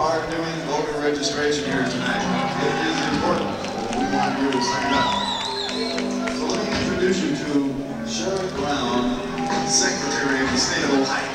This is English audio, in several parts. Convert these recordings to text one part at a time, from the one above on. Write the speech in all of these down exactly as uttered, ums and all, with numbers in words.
are doing voter registration here tonight. It is important. We want you to sign up. So let me introduce you to Sherrod Brown, Secretary of the State of Ohio.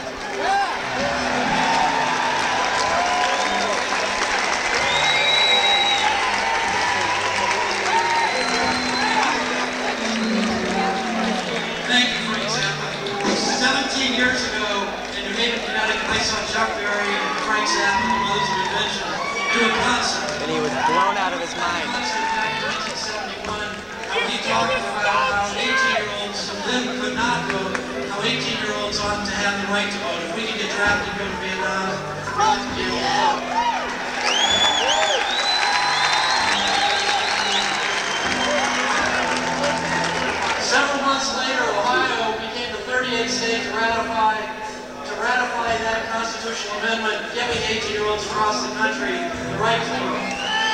Thank you, Frank Zappa. seventeen years ago, in New Haven, Connecticut, I saw Chuck Berry and Frank Zappa, the Mothers of Invention, do a concert. And he was blown out of his mind. Concert back in nineteen seventy-one, how he talked about how eighteen-year-olds then could not vote, how eighteen-year-olds ought to have the right to vote. If we could get drafted and go to Vietnam, we ought to be able to vote. Several months later, Ohio became the thirty-eighth state to ratify to ratify that constitutional amendment, giving eighteen-year-olds across the country the right to vote.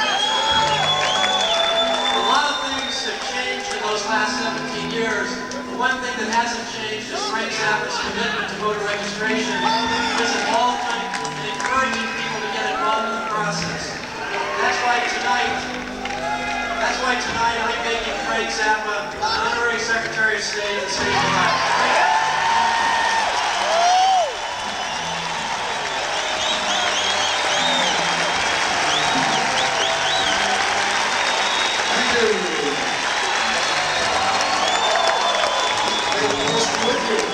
A lot of things have changed in those last seventeen years. The one thing that hasn't changed is Frank Zappa's commitment to voter registration, his involvement in encouraging people to get involved in the process. That's why tonight. That's why tonight I'm making Frank Zappa Honorary Secretary of State of the State of Ohio. Thank you. Thank you, Mister Whitfield.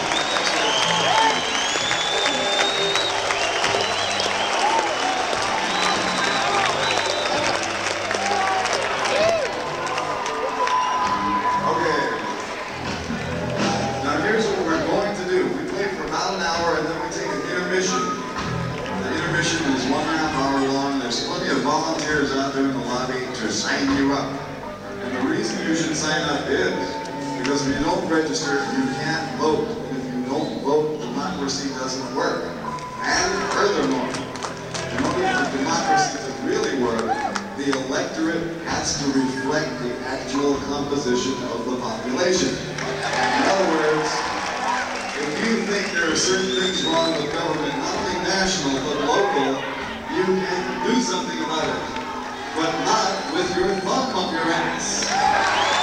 The intermission is one and a half hour long. There's plenty of volunteers out there in the lobby to sign you up. And the reason you should sign up is because if you don't register, you can't vote. And if you don't vote, democracy doesn't work. And furthermore, in order for democracy to really work, the electorate has to reflect the actual composition of the population. In other words, if you think there are certain things wrong with government, not only national but local, you can do something about it, but not with your thumb up your ass.